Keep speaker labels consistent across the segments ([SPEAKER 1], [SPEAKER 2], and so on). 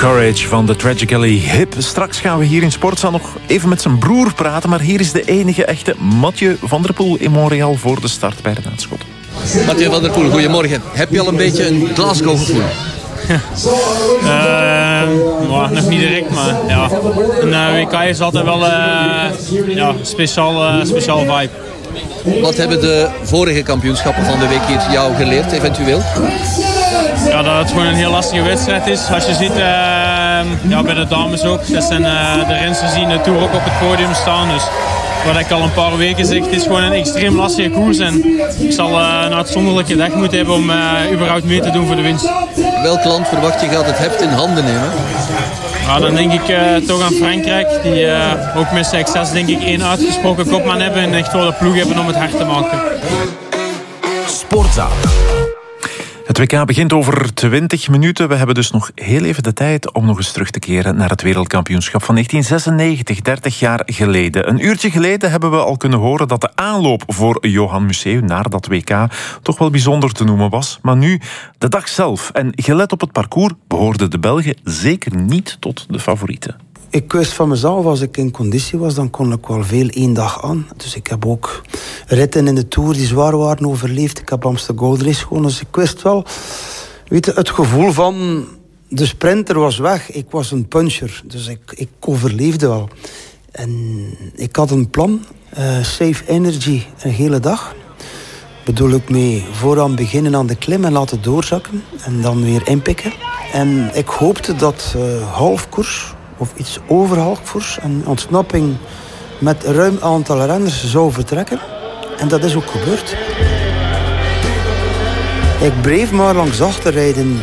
[SPEAKER 1] Courage van de Tragically Hip. Straks gaan we hier in Sportza nog even met zijn broer praten. Maar hier is de enige echte Mathieu van der Poel in Montreal voor de start bij de naadschot.
[SPEAKER 2] Mathieu van der Poel, goedemorgen. Heb je al een beetje een Glasgow gevoel?
[SPEAKER 3] Nog niet direct, maar ja. Een WK is altijd wel speciaal vibe.
[SPEAKER 2] Wat hebben de vorige kampioenschappen van de week hier jou geleerd, eventueel?
[SPEAKER 3] Ja, dat het gewoon een heel lastige wedstrijd is. Als je ziet, bij de dames ook. Dat zijn de rensters die in de Tour ook op het podium staan. Dus wat ik al een paar weken zeg, het is gewoon een extreem lastige koers. En ik zal een uitzonderlijke dag moeten hebben om überhaupt mee te doen voor de winst.
[SPEAKER 2] Welk land verwacht je gaat het heft in handen nemen?
[SPEAKER 3] Ja, dan denk ik toch aan Frankrijk. Die ook met Succes denk ik één uitgesproken kopman hebben. En echt wel de ploeg hebben om het hard te maken.
[SPEAKER 1] Sportza. Het WK begint over 20 minuten. We hebben dus nog heel even de tijd om nog eens terug te keren naar het wereldkampioenschap van 1996, 30 jaar geleden. Een uurtje geleden hebben we al kunnen horen dat de aanloop voor Johan Museeuw naar dat WK toch wel bijzonder te noemen was. Maar nu, de dag zelf. En gelet op het parcours behoorden de Belgen zeker niet tot de favorieten.
[SPEAKER 4] Ik wist van mezelf, als ik in conditie was, dan kon ik wel veel één dag aan. Dus ik heb ook ritten in de Tour die zwaar waren overleefd. Ik heb Amsterdam Gold Race gewonnen. Dus ik wist wel, het gevoel van de sprinter was weg. Ik was een puncher, dus ik overleefde wel. En ik had een plan, save energy een hele dag. Bedoel ik mee vooraan beginnen aan de klim en laten doorzakken. En dan weer inpikken. En ik hoopte dat halfkoers of iets over halfkoers en ontsnapping met een ruim aantal renners zou vertrekken. En dat is ook gebeurd. Ik bleef maar langs achterrijden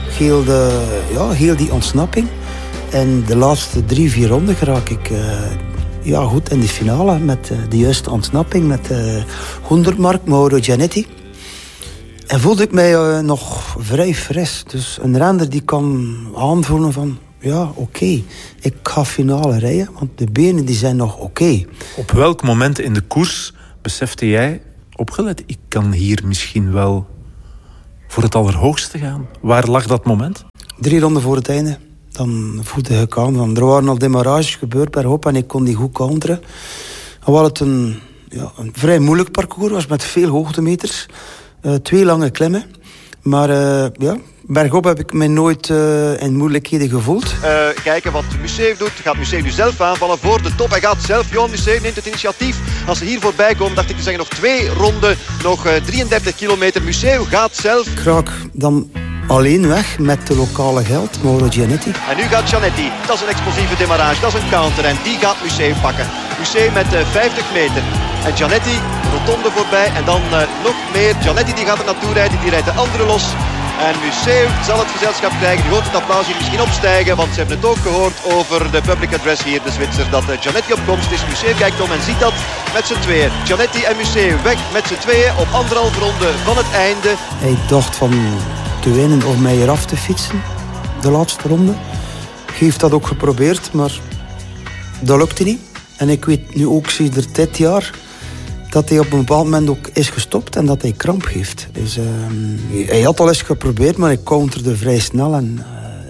[SPEAKER 4] heel die ontsnapping. En de laatste 3-4 ronden raak ik goed in de finale met de juiste ontsnapping met 100 mark Mauro Gianetti. En voelde ik mij nog vrij fris. Dus een renner die kan aanvoelen van oké, ik ga finale rijden, want de benen die zijn nog oké.
[SPEAKER 1] Op welk moment in de koers besefte jij, opgelet, ik kan hier misschien wel voor het allerhoogste gaan? Waar lag dat moment? 3
[SPEAKER 4] ronden voor het einde. Dan voelde ik aan, want er waren al demarages gebeurd per hoop en ik kon die goed counteren. Hoewel het een vrij moeilijk parcours was met veel hoogtemeters. 2 lange klimmen. Maar bergop heb ik mij nooit in moeilijkheden gevoeld.
[SPEAKER 5] Kijken wat Museeuw doet. Gaat Museeuw nu zelf aanvallen voor de top. Hij gaat zelf. Johan Museeuw neemt het initiatief. Als ze hier voorbij komen, dacht ik te zeggen, nog 2 ronden. Nog 33 kilometer. Museeuw gaat zelf.
[SPEAKER 4] Ik raak dan alleen weg met de lokale geld, Mauro Gianetti.
[SPEAKER 5] En nu gaat Gianetti. Dat is een explosieve demarrage. Dat is een counter. En die gaat Museeuw pakken. Museeuw met 50 meter. En Gianetti, rotonde voorbij. En dan nog meer. Gianetti die gaat er naartoe rijden. Die rijdt de andere los. En Museeuw zal het gezelschap krijgen. U hoort het applaus hier misschien opstijgen. Want ze hebben het ook gehoord over de public address hier, de Zwitser. Dat Gianetti op komst is. Museeuw kijkt om en ziet dat met z'n tweeën. Gianetti en Museeuw weg met z'n tweeën op 1,5 ronde van het einde.
[SPEAKER 4] Hij dacht van te winnen of mij eraf te fietsen. De laatste ronde. Heeft dat ook geprobeerd, maar dat lukte niet. En ik weet nu ook sinds dit jaar dat hij op een bepaald moment ook is gestopt en dat hij kramp heeft. Dus, hij had al eens geprobeerd, maar ik counterde vrij snel. En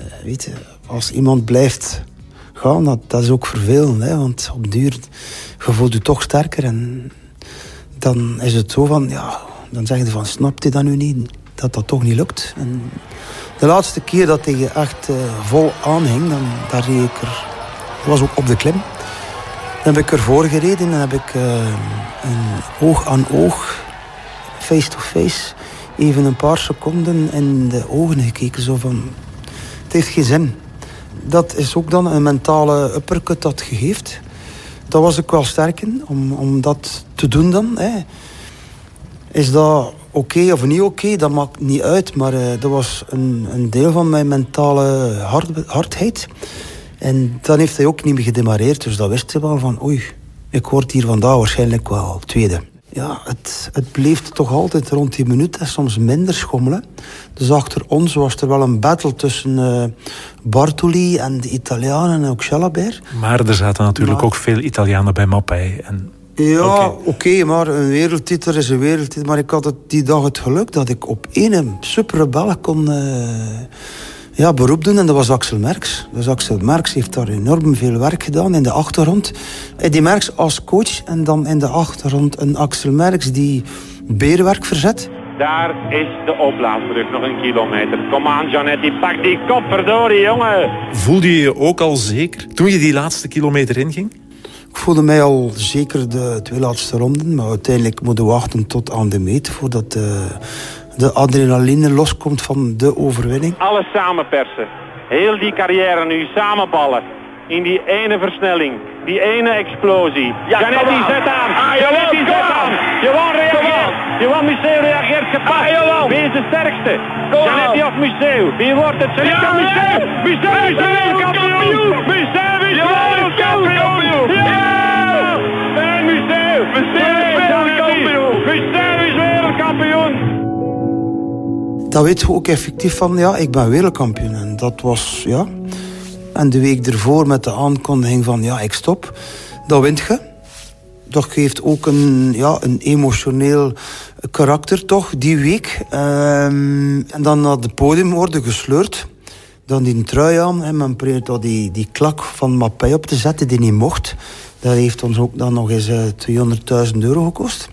[SPEAKER 4] als iemand blijft gaan, dat is ook vervelend. Hè? Want op duur voelt je toch sterker. En dan is het zo van, dan zeg je van, snapt hij dat nu niet? Dat toch niet lukt. En de laatste keer dat hij echt vol aanhing, daar reed ik er. Dat was ook op de klim. Dan heb ik ervoor gereden en heb ik een oog aan oog, face to face, even een paar seconden in de ogen gekeken. Zo van, het heeft geen zin. Dat is ook dan een mentale uppercut dat je geeft. Daar was ik wel sterk in, om dat te doen dan. Hè. Is dat oké of niet oké? Dat maakt niet uit, maar dat was een deel van mijn mentale hardheid. En dan heeft hij ook niet meer gedemareerd. Dus dat wist hij wel van, oei, ik word hier vandaag waarschijnlijk wel tweede. Ja, het bleef toch altijd rond die minuut en soms minder schommelen. Dus achter ons was er wel een battle tussen Bartoli en de Italianen en ook Jalabert.
[SPEAKER 1] Maar er zaten natuurlijk ook veel Italianen bij Mappij.
[SPEAKER 4] Oké, maar een wereldtitel is een wereldtitel. Maar ik had die dag het geluk dat ik op één super Belg kon beroep doen en dat was Axel Merckx. Dus Axel Merckx heeft daar enorm veel werk gedaan in de achtergrond. Eddie Merckx als coach en dan in de achtergrond een Axel Merckx die berenwerk verzet.
[SPEAKER 6] Daar is de opblaasbrug, nog 1 kilometer. Kom aan, Gianetti, pak die kop, verdorie, jongen.
[SPEAKER 1] Voelde je je ook al zeker toen je die laatste kilometer inging?
[SPEAKER 4] Ik voelde mij al zeker de 2 laatste ronden, maar uiteindelijk moeten we wachten tot aan de meet voordat de adrenaline loskomt van de overwinning.
[SPEAKER 6] Alles samenpersen. Heel die carrière nu samenballen. In die ene versnelling. Die ene explosie. Ja, Gianetti zet aan. Gianetti zet aan. Johan reageert. Johan Museeuw reageert gepast. Wie is de sterkste? Gianetti of Museeuw? Wie wordt het? Museeuw! Museeuw is wereldkampioen! Museeuw is wereldkampioen! Ja! En Museeuw! Museeuw is wereldkampioen! Museeuw is wereldkampioen!
[SPEAKER 4] Dan weet je ook effectief van, ik ben wereldkampioen. En dat was, En de week ervoor met de aankondiging van, ik stop. Dat wint je. Dat geeft ook een emotioneel karakter, toch, die week. En dan naar het podium worden gesleurd. Dan die trui aan. En men probeert al die klak van Mappé op te zetten, die niet mocht. Dat heeft ons ook dan nog eens €200.000 gekost.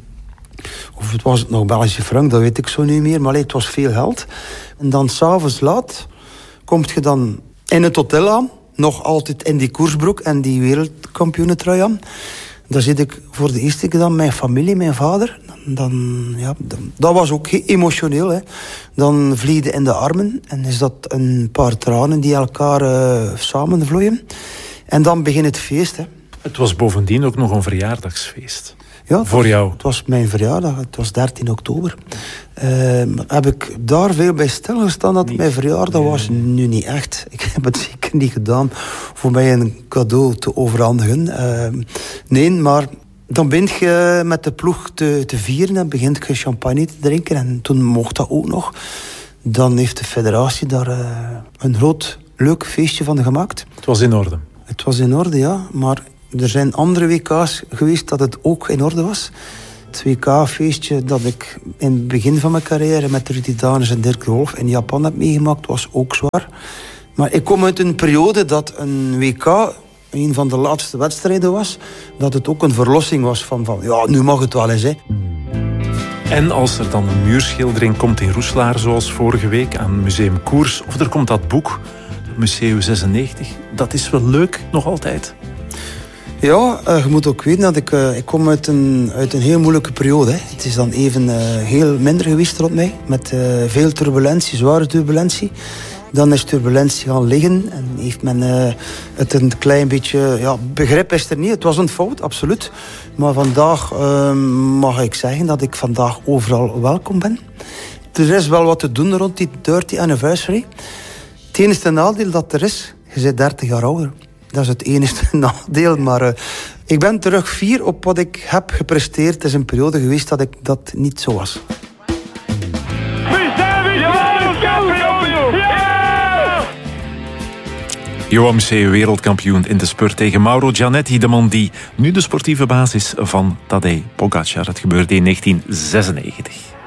[SPEAKER 4] Of het was het nog Belgische frank, dat weet ik zo niet meer. Maar het was veel geld. En dan s'avonds laat kom je dan in het hotel aan. Nog altijd in die koersbroek en die wereldkampioenentrui aan. Daar zit ik voor de eerste keer dan mijn familie, mijn vader. Dat was ook emotioneel. Hè. Dan vlieg je in de armen en is dat een paar tranen die elkaar samenvloeien. En dan begint het feest. Hè.
[SPEAKER 1] Het was bovendien ook nog een verjaardagsfeest.
[SPEAKER 4] Ja,
[SPEAKER 1] voor jou?
[SPEAKER 4] Het was mijn verjaardag, het was 13 oktober. Heb ik daar veel bij stilgestaan dat het mijn verjaardag was? Nu niet echt. Ik heb het zeker niet gedaan voor mij een cadeau te overhandigen. Nee, maar dan begint je met de ploeg te vieren en begint je champagne te drinken. En toen mocht dat ook nog. Dan heeft de federatie daar een groot, leuk feestje van gemaakt.
[SPEAKER 1] Het was in orde?
[SPEAKER 4] Het was in orde, ja, maar er zijn andere WK's geweest dat het ook in orde was. Het WK-feestje dat ik in het begin van mijn carrière met Rudy Danes en Dirk de Wolf in Japan heb meegemaakt, was ook zwaar. Maar ik kom uit een periode dat een WK een van de laatste wedstrijden was. Dat het ook een verlossing was van nu mag het wel eens. Hè.
[SPEAKER 1] En als er dan een muurschildering komt in Roeselare, zoals vorige week aan Museum Koers, of er komt dat boek, Museum 96, dat is wel leuk, nog altijd.
[SPEAKER 4] Ja, je moet ook weten dat ik kom uit een heel moeilijke periode. Hè. Het is dan even heel minder geweest rond mij. Met veel turbulentie, zware turbulentie. Dan is turbulentie gaan liggen. En heeft men het een klein beetje... begrip is er niet. Het was een fout, absoluut. Maar vandaag mag ik zeggen dat ik vandaag overal welkom ben. Er is wel wat te doen rond die 30th anniversary. Het enige nadeel dat er is, je bent 30 jaar ouder. Dat is het enige nadeel, maar ik ben terug fier op wat ik heb gepresteerd. Het is een periode geweest dat ik dat niet zo was.
[SPEAKER 1] Johan Museeuw, wereldkampioen in de spurt tegen Mauro Gianetti, de man die nu de sportieve baas is van Tadej Pogačar. Het gebeurde in 1996.